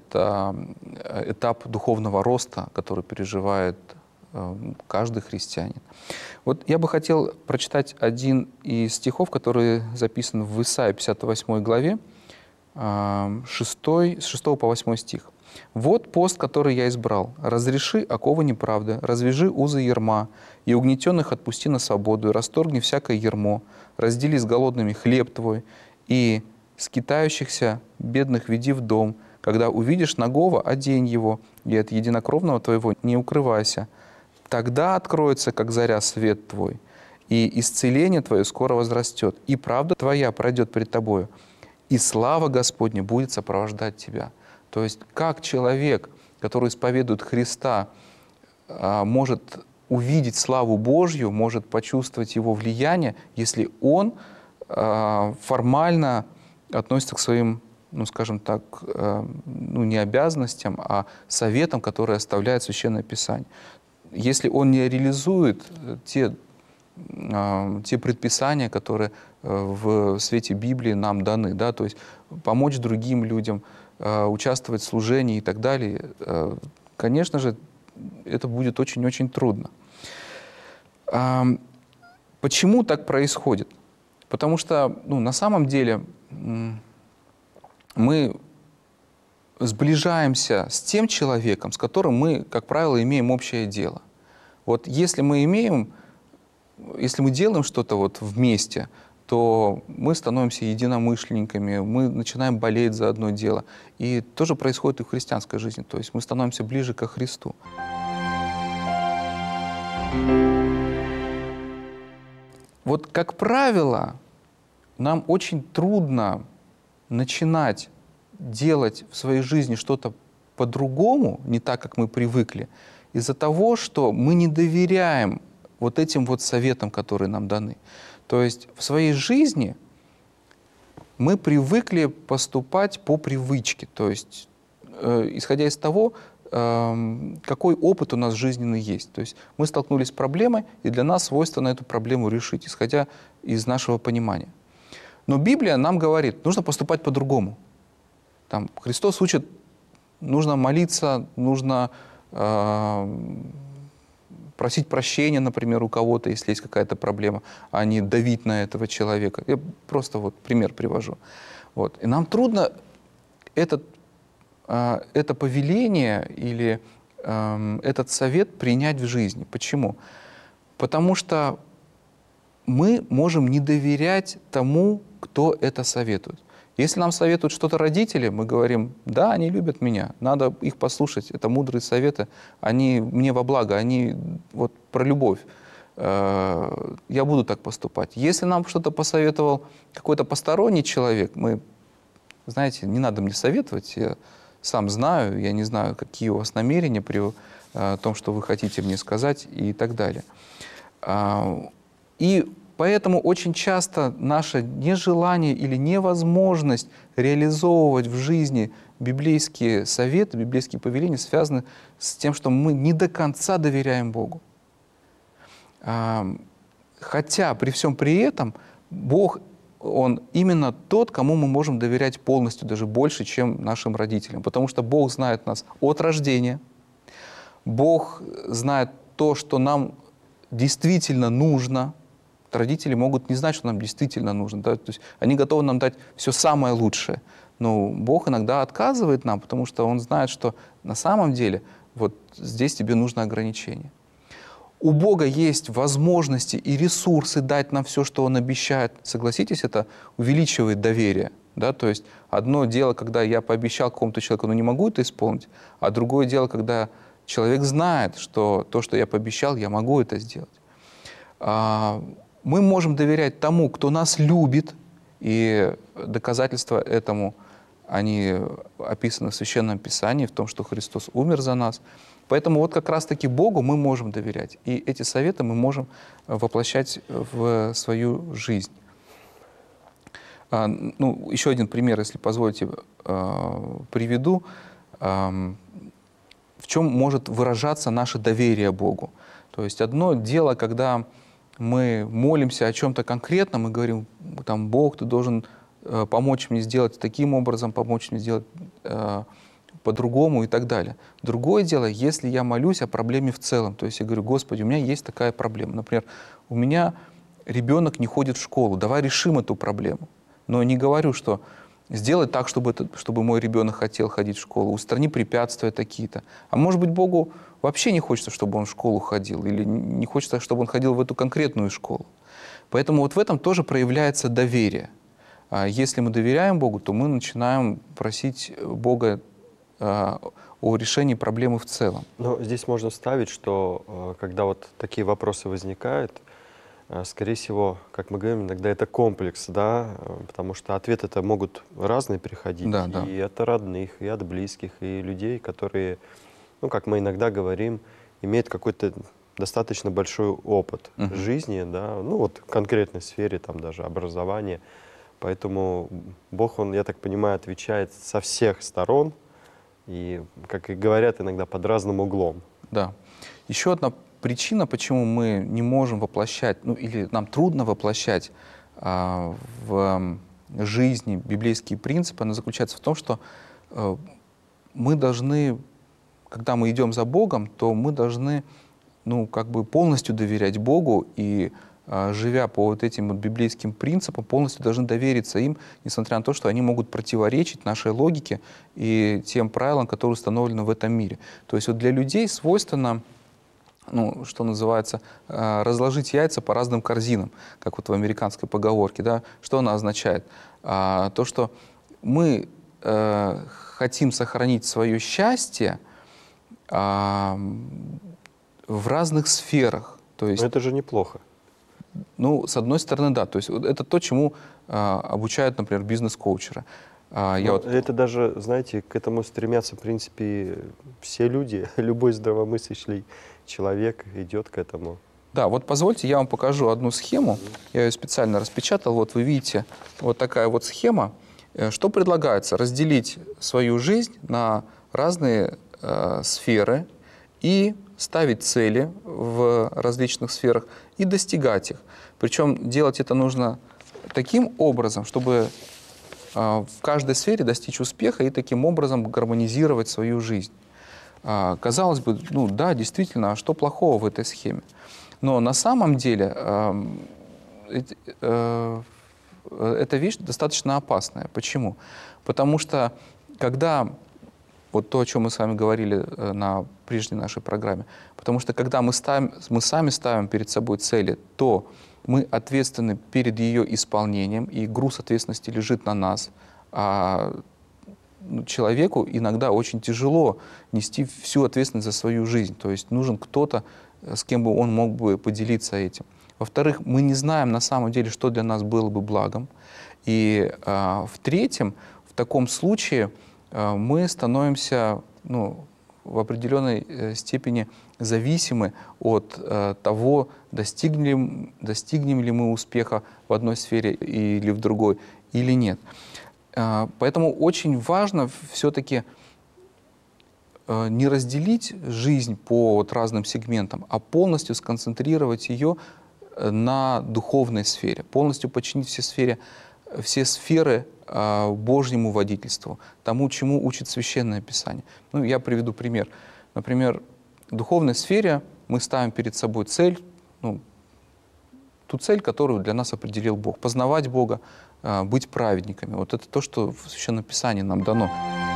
это этап духовного роста, который переживает каждый христианин. Вот я бы хотел прочитать один из стихов, который записан в Исаии 58 главе, с 6 по 8 стих. «Вот пост, который я избрал. Разреши оковы неправды, развяжи узы ярма, и угнетенных отпусти на свободу, и расторгни всякое ярмо, раздели с голодными хлеб твой, и скитающихся бедных веди в дом. Когда увидишь нагого, одень его, и от единокровного твоего не укрывайся. Тогда откроется, как заря, свет твой, и исцеление твое скоро возрастет, и правда твоя пройдет перед тобою, и слава Господня будет сопровождать тебя». То есть как человек, который исповедует Христа, может увидеть славу Божью, может почувствовать Его влияние, если он формально относится к своим, ну скажем так, не обязанностям, а советам, которые оставляет Священное Писание. Если он не реализует те предписания, которые в свете Библии нам даны, да, то есть помочь другим людям, участвовать в служении и так далее, конечно же, это будет очень-очень трудно. Почему так происходит? Потому что на самом деле мы сближаемся с тем человеком, с которым мы, как правило, имеем общее дело. Вот если мы делаем что-то вот вместе, то мы становимся единомышленниками, мы начинаем болеть за одно дело. И то же происходит и в христианской жизни, то есть мы становимся ближе ко Христу. Вот, как правило, нам очень трудно начинать делать в своей жизни что-то по-другому, не так, как мы привыкли, из-за того, что мы не доверяем вот этим вот советам, которые нам даны. То есть в своей жизни мы привыкли поступать по привычке, то есть исходя из того, какой опыт у нас жизненный есть. То есть мы столкнулись с проблемой, и для нас свойственно эту проблему решить, исходя из нашего понимания. Но Библия нам говорит, нужно поступать по-другому. Там Христос учит, нужно молиться, нужно просить прощения, например, у кого-то, если есть какая-то проблема, а не давить на этого человека. Я просто вот пример привожу. Вот. И нам трудно это повеление или этот совет принять в жизни. Почему? Потому что мы можем не доверять тому, кто это советует. Если нам советуют что-то родители, мы говорим, да, они любят меня, надо их послушать, это мудрые советы, они мне во благо, они вот про любовь, я буду так поступать. Если нам что-то посоветовал какой-то посторонний человек, мы, знаете, не надо мне советовать, я сам знаю, я не знаю, какие у вас намерения при том, что вы хотите мне сказать и так далее. И поэтому очень часто наше нежелание или невозможность реализовывать в жизни библейские советы, библейские повеления связаны с тем, что мы не до конца доверяем Богу. Хотя при всем при этом Бог, Он именно тот, кому мы можем доверять полностью, даже больше, чем нашим родителям. Потому что Бог знает нас от рождения, Бог знает то, что нам действительно нужно. Родители могут не знать, что нам действительно нужно. Да? То есть они готовы нам дать все самое лучшее. Но Бог иногда отказывает нам, потому что Он знает, что на самом деле вот здесь тебе нужно ограничение. У Бога есть возможности и ресурсы дать нам все, что Он обещает. Согласитесь, это увеличивает доверие. Да? То есть одно дело, когда я пообещал какому-то человеку, но не могу это исполнить, а другое дело, когда человек знает, что то, что я пообещал, я могу это сделать. Мы можем доверять тому, кто нас любит, и доказательства этому, они описаны в Священном Писании, в том, что Христос умер за нас. Поэтому вот как раз-таки Богу мы можем доверять, и эти советы мы можем воплощать в свою жизнь. Еще один пример, если позволите, приведу. В чем может выражаться наше доверие Богу? То есть одно дело, когда мы молимся о чем-то конкретном, мы говорим, там, Бог, ты должен помочь мне сделать таким образом, помочь мне сделать по-другому и так далее. Другое дело, если я молюсь о проблеме в целом, то есть я говорю: Господи, у меня есть такая проблема. Например, у меня ребенок не ходит в школу, давай решим эту проблему. Но не говорю, что сделай так, чтобы мой ребенок хотел ходить в школу, устрани препятствия такие-то. А может быть, Богу вообще не хочется, чтобы он в школу ходил, или не хочется, чтобы он ходил в эту конкретную школу. Поэтому вот в этом тоже проявляется доверие. Если мы доверяем Богу, то мы начинаем просить Бога о решении проблемы в целом. Но здесь можно вставить, что когда вот такие вопросы возникают, скорее всего, как мы говорим, иногда это комплекс, да, потому что ответы-то могут разные приходить, Да, да. и от родных, и от близких, и людей, которые, ну, как мы иногда говорим, имеют какой-то достаточно большой опыт жизни, да, ну, вот в конкретной сфере, там даже образования. Поэтому Бог, Он, я так понимаю, отвечает со всех сторон, и, как и говорят, иногда под разным углом. Да. Еще одна причина, почему мы не можем воплощать, ну или нам трудно воплощать в жизни библейские принципы, она заключается в том, что мы должны, когда мы идем за Богом, то мы должны, ну, как бы полностью доверять Богу и, живя по вот этим вот библейским принципам, полностью должны довериться им, несмотря на то, что они могут противоречить нашей логике и тем правилам, которые установлены в этом мире. То есть вот для людей свойственно, ну, что называется, разложить яйца по разным корзинам, как вот в американской поговорке. Да? Что она означает? То, что мы хотим сохранить свое счастье в разных сферах. То есть, Но это же неплохо. ну, с одной стороны, да. То есть это то, чему обучают, например, бизнес-коучеры. Это даже, знаете, к этому стремятся, в принципе, все люди. Любой здравомыслящий человек идет к этому. Да, вот позвольте, я вам покажу одну схему. Я ее специально распечатал. Вот вы видите, вот такая вот схема. Что предлагается? Разделить свою жизнь на разные сферы и ставить цели в различных сферах и достигать их. Причем делать это нужно таким образом, чтобы в каждой сфере достичь успеха и таким образом гармонизировать свою жизнь. Казалось бы, ну да, действительно, а что плохого в этой схеме? Но на самом деле эта вещь достаточно опасная. Почему? Потому что когда, вот то, о чем мы с вами говорили на прежней нашей программе, потому что когда мы сами ставим перед собой цели, то мы ответственны перед ее исполнением, и груз ответственности лежит на нас. Человеку иногда очень тяжело нести всю ответственность за свою жизнь. То есть нужен кто-то, с кем бы он мог бы поделиться этим. Во-вторых, мы не знаем на самом деле, что для нас было бы благом. И в-третьем, в таком случае мы становимся, ну, в определенной степени зависимы от того, достигнем ли мы успеха в одной сфере или в другой, или нет. Поэтому очень важно все-таки не разделить жизнь по вот разным сегментам, а полностью сконцентрировать ее на духовной сфере, полностью подчинить все сферы Божьему водительству, тому, чему учит Священное Писание. Ну, я приведу пример. Например, в духовной сфере мы ставим перед собой цель, ну, ту цель, которую для нас определил Бог. Познавать Бога, быть праведниками. Вот это то, что в Священном Писании нам дано.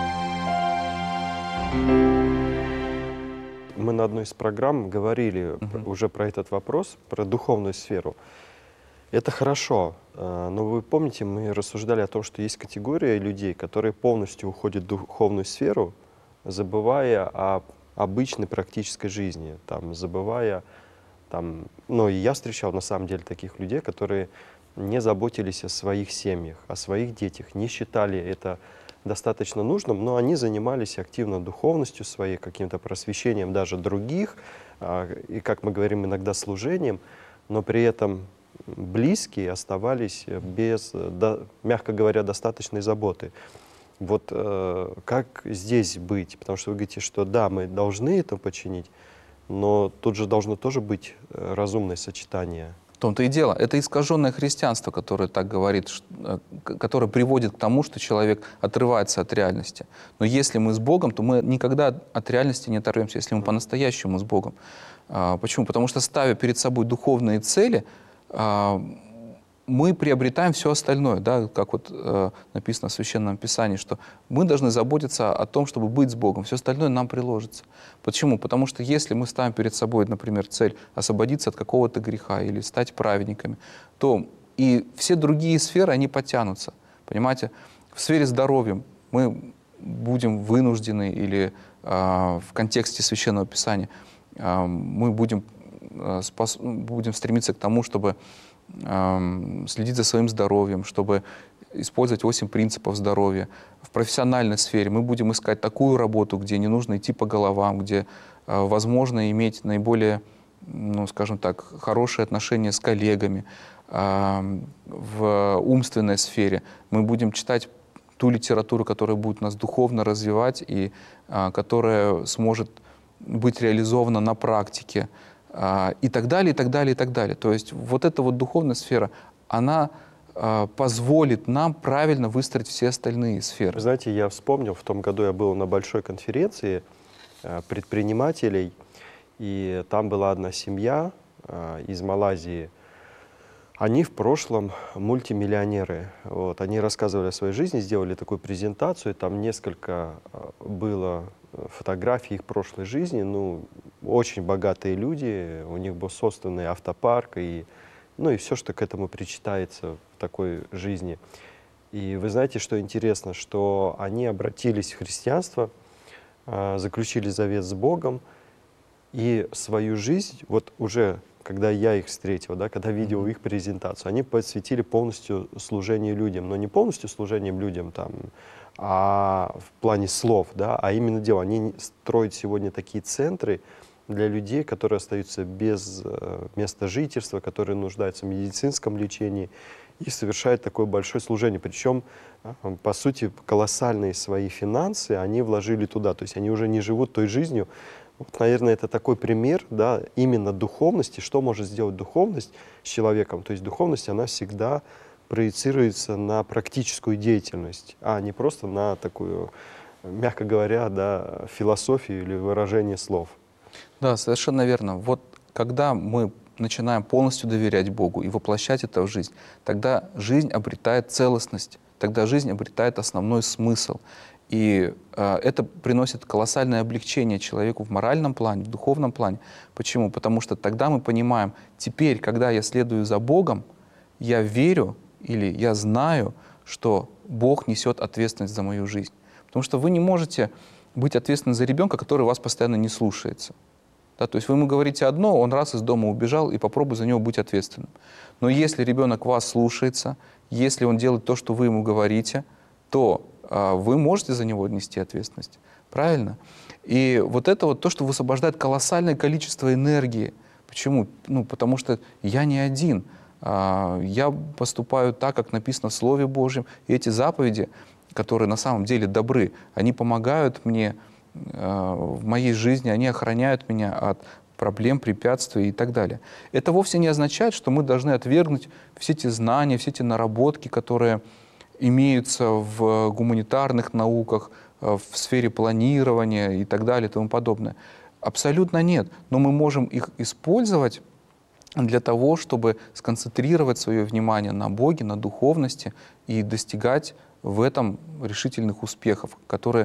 Мы на одной из программ говорили уже про этот вопрос, про духовную сферу. Это хорошо, но вы помните, мы рассуждали о том, что есть категория людей, которые полностью уходят в духовную сферу, забывая о обычной практической жизни, там, забывая, там, ну и я встречал на самом деле таких людей, которые не заботились о своих семьях, о своих детях, не считали это достаточно нужным, но они занимались активно духовностью своей, каким-то просвещением даже других, и, как мы говорим, иногда служением, но при этом близкие оставались без, мягко говоря, достаточной заботы. Вот как здесь быть? Потому что вы говорите, что да, мы должны это починить, но тут же должно тоже быть разумное сочетание. том-то и дело. Это искаженное христианство, которое так говорит, которое приводит к тому, что человек отрывается от реальности. Но если мы с Богом, то мы никогда от реальности не оторвемся, если мы по-настоящему с Богом. Почему? Потому что, ставя перед собой духовные цели, мы приобретаем все остальное, да, как вот написано в Священном Писании, что мы должны заботиться о том, чтобы быть с Богом, все остальное нам приложится. Почему? Потому что если мы ставим перед собой, например, цель освободиться от какого-то греха или стать праведниками, то и все другие сферы, они потянутся. Понимаете? В сфере здоровья мы будем вынуждены, или в контексте Священного Писания, мы будем стремиться к тому, чтобы следить за своим здоровьем, чтобы использовать 8 принципов здоровья. В профессиональной сфере мы будем искать такую работу, где не нужно идти по головам, где возможно иметь наиболее, ну, скажем так, хорошие отношения с коллегами. В умственной сфере мы будем читать ту литературу, которая будет нас духовно развивать и которая сможет быть реализована на практике. И так далее, и так далее, и так далее. То есть вот эта вот духовная сфера, она позволит нам правильно выстроить все остальные сферы. Вы знаете, я вспомнил, в том году я был на большой конференции предпринимателей, и там была одна семья из Малайзии. Они в прошлом мультимиллионеры. Вот. Они рассказывали о своей жизни, сделали такую презентацию, там несколько было фотографий их прошлой жизни. Ну, очень богатые люди, у них был собственный автопарк, и, ну, и все, что к этому причитается в такой жизни. И вы знаете, что интересно, что они обратились в христианство, заключили завет с Богом, и свою жизнь, вот уже когда я их встретил, да, когда видел их презентацию, они посвятили полностью служению людям, но не полностью служением людям, там, а в плане слов, да, а именно дело. Они строят сегодня такие центры для людей, которые остаются без места жительства, которые нуждаются в медицинском лечении, и совершают такое большое служение. Причем, по сути, колоссальные свои финансы они вложили туда, то есть они уже не живут той жизнью. Вот, наверное, это такой пример, да, именно духовности, что может сделать духовность с человеком. То есть духовность, она всегда проецируется на практическую деятельность, а не просто на такую, мягко говоря, да, философию или выражение слов. Да, совершенно верно. Вот когда мы начинаем полностью доверять Богу и воплощать это в жизнь, тогда жизнь обретает целостность, тогда жизнь обретает основной смысл. И это приносит колоссальное облегчение человеку в моральном плане, в духовном плане. Почему? Потому что тогда мы понимаем, теперь, когда я следую за Богом, я верю или я знаю, что Бог несет ответственность за мою жизнь. Потому что вы не можете быть ответственны за ребенка, который вас постоянно не слушается. Да, то есть вы ему говорите одно, он раз из дома убежал, и попробуй за него быть ответственным. Но если ребенок вас слушается, если он делает то, что вы ему говорите, то вы можете за него нести ответственность. Правильно? И вот это вот то, что высвобождает колоссальное количество энергии. Почему? Ну, потому что я не один. Я поступаю так, как написано в Слове Божьем. И эти заповеди, которые на самом деле добры, они помогают мне в моей жизни, они охраняют меня от проблем, препятствий и так далее. Это вовсе не означает, что мы должны отвергнуть все те знания, все те наработки, которые имеются в гуманитарных науках, в сфере планирования и так далее и тому подобное. Абсолютно нет. Но мы можем их использовать для того, чтобы сконцентрировать свое внимание на Боге, на духовности и достигать в этом решительных успехов, которые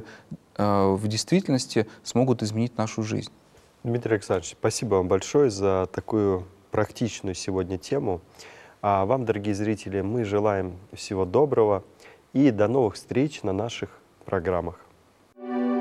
в действительности смогут изменить нашу жизнь. Дмитрий Александрович, спасибо вам большое за такую практичную сегодня тему. А вам, дорогие зрители, мы желаем всего доброго и до новых встреч на наших программах.